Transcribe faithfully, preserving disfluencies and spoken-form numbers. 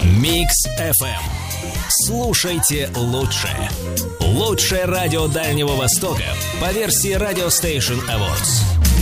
Микс эф эм. Слушайте лучшее. Лучшее радио Дальнего Востока по версии Radio Station Awards.